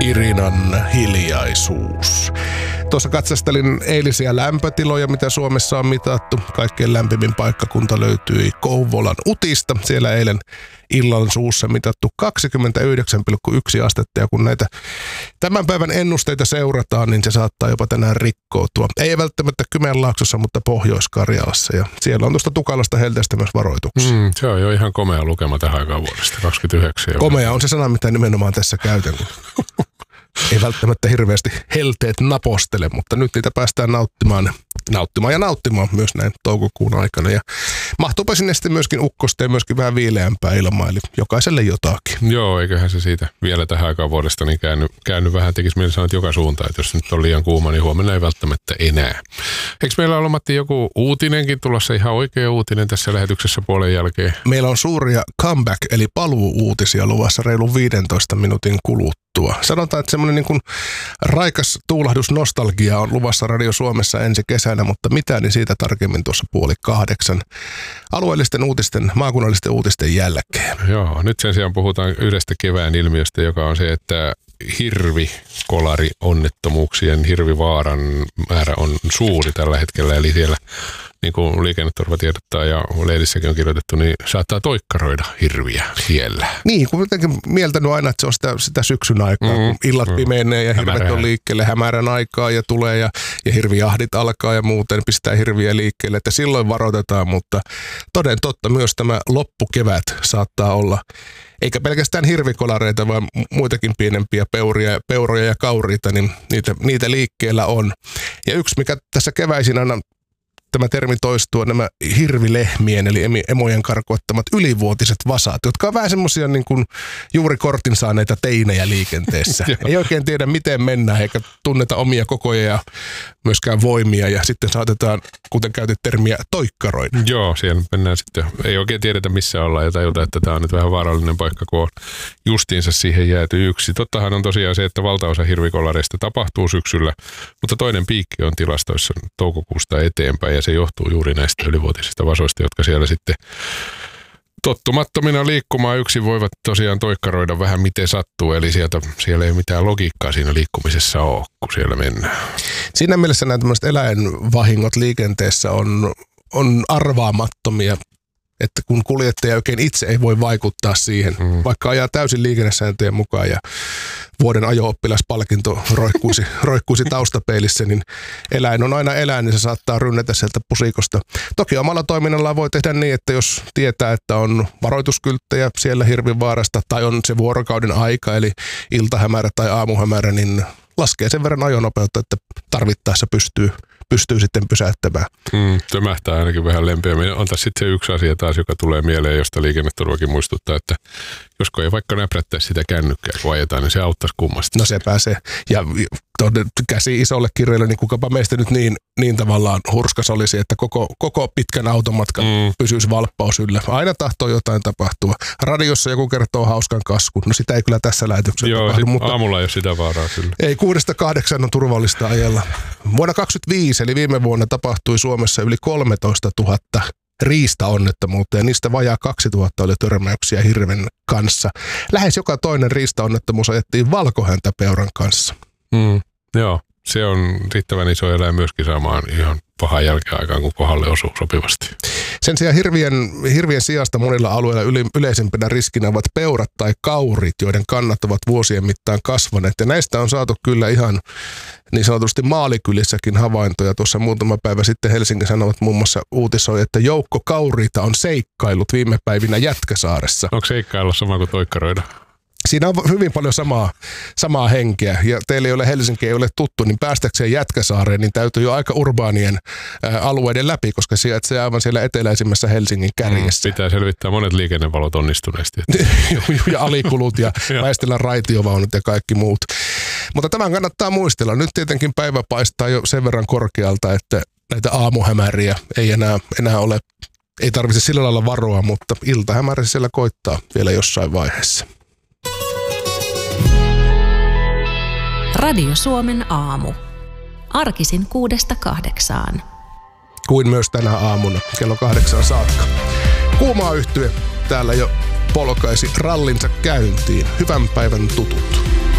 Irinan hiljaisuus. Tuossa katsastelin eilisiä lämpötiloja, mitä Suomessa on mitattu. Kaikkein lämpimin paikkakunta löytyi Kouvolan Utista. Siellä eilen illan suussa mitattu 29,1 astetta. Ja kun näitä tämän päivän ennusteita seurataan, niin se saattaa jopa tänään rikkoutua. Ei välttämättä Kymenlaaksossa, mutta Pohjois-Karjalassa. Ja siellä on tuosta tukalasta helteestä myös varoituksia. Se on jo ihan komea lukema tähän aikaan vuodesta, 29. Komea on se sana, mitä nimenomaan tässä käytän. Ei välttämättä hirveästi helteet napostele, mutta nyt niitä päästään nauttimaan myös näin toukokuun aikana. Ja mahtuupa sinne sitten myöskin ukkosta ja myöskin vähän viileämpää ilmaa, eli jokaiselle jotakin. Joo, eiköhän se siitä vielä tähän aikaan vuodesta niin käänny vähän, tekisi mieli sanoa, että joka suuntaan, että jos nyt on liian kuuma, niin huomenna ei välttämättä enää. Eikö meillä ole, Matti, joku uutinenkin tulossa, ihan oikea uutinen tässä lähetyksessä puolen jälkeen? Meillä on suuria comeback, eli paluu-uutisia luvassa reilun 15 minuutin kuluttua. Sanotaan, että semmoinen niin kuin raikas tuulahdus nostalgia on luvassa Radio Suomessa ensi kesänä, mutta mitään niin siitä tarkemmin tuossa 7:30 alueellisten uutisten, maakunnallisten uutisten jälkeen. Joo, nyt sen sijaan puhutaan yhdestä kevään ilmiöstä, joka on se, että hirvikolari-onnettomuuksien, hirvivaaran määrä on suuri tällä hetkellä, eli siellä niin kuin Liikenneturva tiedottaa ja lehdissäkin on kirjoitettu, niin saattaa toikkaroida hirviä siellä. Niin, kun jotenkin mieltänyt aina, että se on sitä syksyn aikaa, kun illat pimeenee ja hirvet on liikkeelle hämärän aikaa ja tulee ja hirvijahdit alkaa ja muuten pistää hirviä liikkeelle, että silloin varoitetaan, mutta toden totta myös tämä loppukevät saattaa olla, eikä pelkästään hirvikolareita, vaan muitakin pienempiä peuroja ja kauriita, niin niitä liikkeellä on. Ja yksi, mikä tässä keväisin aina tämä termi toistuu, nämä hirvilehmien eli emojen karkoittamat ylivuotiset vasat, jotka on vähän semmoisia niin kuin juuri kortin saaneita teinejä liikenteessä. Ei oikein tiedä, miten mennään, eikä tunneta omia kokoja ja myöskään voimia, ja sitten saatetaan, kuten käytit termiä, toikkaroida. Joo, siellä mennään sitten, ei oikein tiedetä missä ollaan ja tajuta, että tämä on nyt vähän vaarallinen paikka, kun on justiinsa siihen jääty yksi. Tottahan on tosiaan se, että valtaosa hirvikolareista tapahtuu syksyllä, mutta toinen piikki on tilastoissa toukokuusta eteenpäin, ja se johtuu juuri näistä ylivuotisista vasoista, jotka siellä sitten tottumattomina liikkumaan yksin voivat tosiaan toikkaroida vähän miten sattuu, eli siellä ei mitään logiikkaa siinä liikkumisessa ole, kun siellä mennään. Siinä mielessä nämä tämmöiset eläinvahingot liikenteessä on arvaamattomia, että kun kuljettaja oikein itse ei voi vaikuttaa siihen, vaikka ajaa täysin liikennesääntöjen mukaan ja vuoden ajo-oppilaspalkinto roikkuisi taustapeilissä, niin eläin on aina eläin, niin se saattaa rynnätä sieltä pusikosta. Toki omalla toiminnallaan voi tehdä niin, että jos tietää, että on varoituskylttejä siellä hirvivaarasta tai on se vuorokauden aika, eli iltahämärä tai aamuhämärä, niin laskee sen verran ajonopeutta, että tarvittaessa pystyy sitten pysäyttämään. Tömähtää ainakin vähän lempeämmin. On tässä sitten se yksi asia taas, joka tulee mieleen, josta Liikenneturvakin muistuttaa, että josko ei vaikka näprättäisi sitä kännykkää, kun ajetaan, niin se auttaisi kummasti. No sepä se. Ja käsi isolle kirjalle, niin kukapa meistä nyt niin tavallaan hurskas olisi, että koko pitkän automatkan pysyisi valppaus yllä. Aina tahtoo jotain tapahtua. Radiossa joku kertoo hauskan kaskun. No sitä ei kyllä tässä lähetyksessä tapahdu. Mutta aamulla ei ole sitä vaaraa kyllä. Ei, 6-8 on turvallista ajella. Vuonna 2025, eli viime vuonna, tapahtui Suomessa yli 13 000 riistaonnettomuutta ja niistä vajaa 2000 oli törmäyksiä hirven kanssa. Lähes joka toinen riistaonnettomuus ajettiin valkohäntäpeuran kanssa. Joo, se on riittävän iso eläin myöskin saamaan ihan pahan jälkeen aikaan, kun kohdalle osuu sopivasti. Sen sijaan hirvien sijasta monilla alueilla yleisimpänä riskinä ovat peurat tai kaurit, joiden kannat ovat vuosien mittaan kasvaneet. Ja näistä on saatu kyllä ihan niin sanotusti maalikylissäkin havaintoja. Tuossa muutama päivä sitten Helsingin Sanomat muun muassa uutisoi, että joukko kauriita on seikkailut viime päivinä Jätkäsaaressa. Onko seikkailla sama kuin toikkaroida? Siinä on hyvin paljon samaa henkeä, ja teille, joille Helsinki ei ole tuttu, niin päästäkseen Jätkäsaareen, niin täytyy jo aika urbaanien alueiden läpi, koska sijaitsee aivan siellä eteläisimmässä Helsingin kärjessä. Pitää selvittää monet liikennevalot onnistuneesti. Ja alikulut ja väistellä raitiovaunut ja kaikki muut. Mutta tämän kannattaa muistella. Nyt tietenkin päivä paistaa jo sen verran korkealta, että näitä aamuhämäriä ei enää ole. Ei tarvitse sillä lailla varoa, mutta iltahämärä siellä koittaa vielä jossain vaiheessa. Radio Suomen aamu. Arkisin 6-8. Kuin myös tänä aamuna kello 8 saakka. Kuumaa yhtye täällä jo polkaisi rallinsa käyntiin. Hyvän päivän tutut.